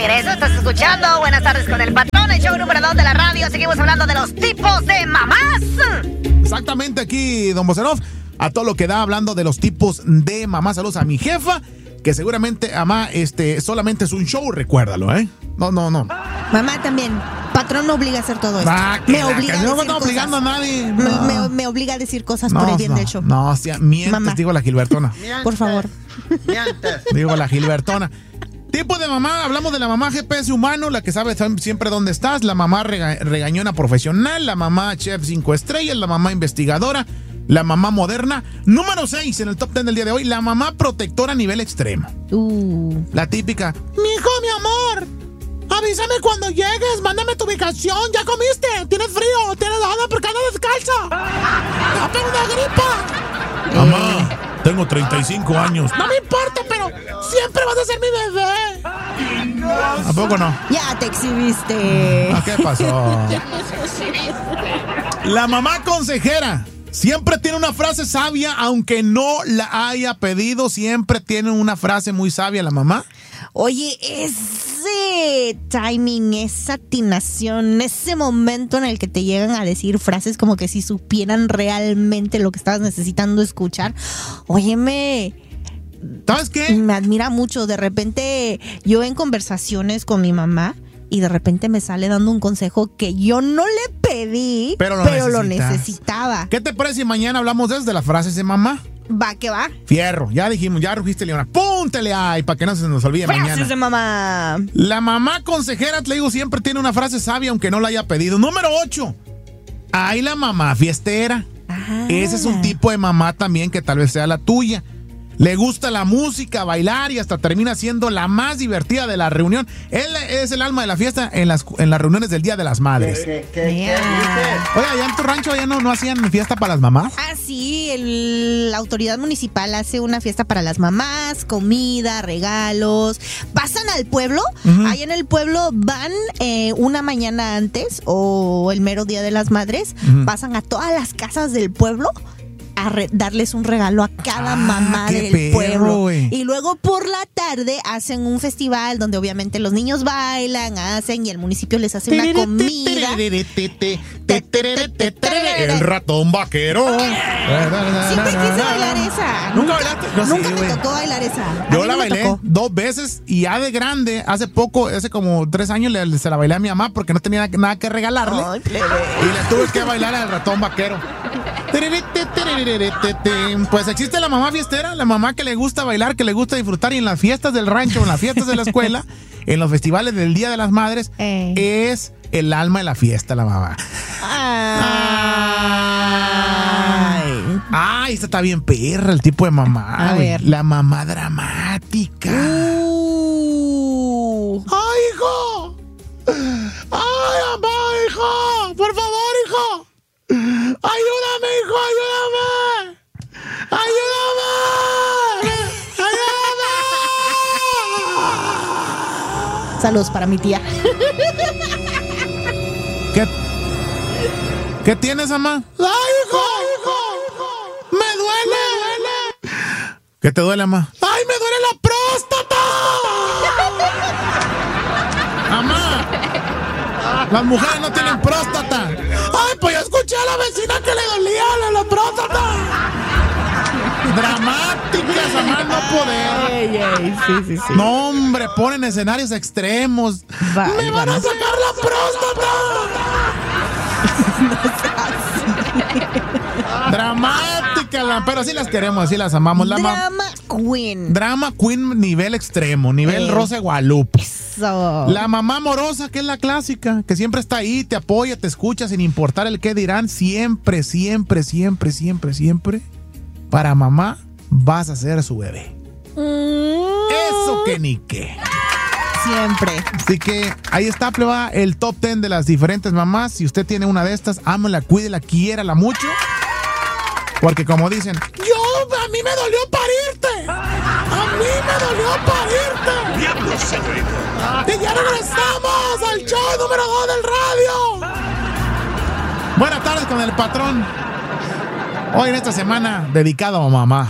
regreso, estás escuchando Buenas tardes con el patrón, el show número 2 de la radio. Seguimos hablando de los tipos de mamás. Exactamente, aquí, don Bocerov, a todo lo que da hablando de los tipos de mamás. Saludos a mi jefa, que seguramente, mamá, solamente es un show, recuérdalo, ¿eh? No. Mamá también. Patrón me obliga a hacer todo esto. Me obliga a decir no estoy obligando a nadie. No. Me obliga a decir cosas por el bien del show. No, mientes, mamá. Digo la Gilbertona. Por favor. Mientes. Digo la Gilbertona. Tipo de mamá, hablamos de la mamá GPS humano, la que sabe siempre dónde estás, la mamá regañona profesional, la mamá chef 5 estrellas, la mamá investigadora, la mamá moderna. Número 6 en el top 10 del día de hoy, la mamá protectora a nivel extremo. La típica, mijo, mi amor, avísame cuando llegues, mándame tu ubicación, ¿ya comiste? ¿Tienes frío? ¿Tienes nada? ¿Por qué andas descalza? ¡Me tengo una gripa! Mamá, tengo 35 años. No me importa, pero siempre vas a ser mi bebé. ¿A poco no? Ya te exhibiste. ¿Qué pasó? La mamá consejera siempre tiene una frase sabia, aunque no la haya pedido. Siempre tiene una frase muy sabia la mamá. Oye, ese timing, esa atinación, ese momento en el que te llegan a decir frases como que si supieran realmente lo que estabas necesitando escuchar. Óyeme, ¿sabes qué? Me admira mucho. De repente, yo en conversaciones con mi mamá y de repente me sale dando un consejo que yo no le pedí, pero lo necesitaba. ¿Qué te parece si mañana hablamos de las frases de mamá? Va, que va. Fierro, ya dijimos, ya rugiste, Leona. Púntele ahí para que no se nos olvide frases mañana. De mamá. La mamá consejera, te digo, siempre tiene una frase sabia, aunque no la haya pedido. Número 8. Hay la mamá fiestera. Ese es un tipo de mamá también que tal vez sea la tuya. Le gusta la música, bailar y hasta termina siendo la más divertida de la reunión. Él es el alma de la fiesta en las reuniones del Día de las Madres. ¿Qué Oye, allá en tu rancho ya no hacían fiesta para las mamás. Sí, la autoridad municipal hace una fiesta para las mamás, comida, regalos. Pasan al pueblo, ahí en el pueblo van una mañana antes o el mero Día de las Madres, pasan a todas las casas del pueblo a darles un regalo a cada mamá del pueblo. Y luego por la tarde hacen un festival donde obviamente los niños bailan, y el municipio les hace una comida. El ratón vaquero. Siempre quise bailar esa. ¿Nunca bailaste? Nunca me tocó bailar esa. Yo la bailé 2 veces y ya de grande, hace como 3 años se la bailé a mi mamá porque no tenía nada que regalarle. Y le tuve que bailar al ratón vaquero. Pues existe la mamá fiestera, la mamá que le gusta bailar, que le gusta disfrutar, y en las fiestas del rancho, en las fiestas de la escuela, en los festivales del Día de las Madres, es el alma de la fiesta, la mamá. Ay, esta está bien perra, el tipo de mamá. A ver. La mamá dramática. ¡Ay, hijo! ¡Ay, mamá, hijo! ¡Por favor, hijo! ¡Ayúdame, hijo! ¡Ayúdame! ¡Ayúdame! ¡Ayúdame! Saludos para mi tía. ¿Qué tienes, mamá? ¡Ay, hijo! ¡Me duele! ¿Qué te duele, mamá? ¡Ay, me duele la próstata! ¡Mamá! Las mujeres no tienen próstata. ¡Ay, pues yo escuché a la vecina que le dolía la próstata! Dramáticas, a más no poder. Sí. No, hombre, ponen escenarios extremos. ¡Me van a sacar la próstata! Dramáticas, pero sí las queremos, sí las amamos. Drama Queen nivel extremo, nivel Rosa de Guadalupe. La mamá amorosa, que es la clásica, que siempre está ahí, te apoya, te escucha sin importar el qué dirán. Siempre, para mamá vas a ser su bebé. Eso que ni qué. Siempre. Así que ahí está, pleba, el top 10 de las diferentes mamás. Si usted tiene una de estas, ámela, cuídela, quiérala mucho. Porque como dicen, a mí me dolió parirte. A mí me dolió parirte. ¡Diablo se ve! Y ya regresamos al show número 2 del radio. Buenas tardes con el patrón. Hoy en esta semana dedicado a mamá.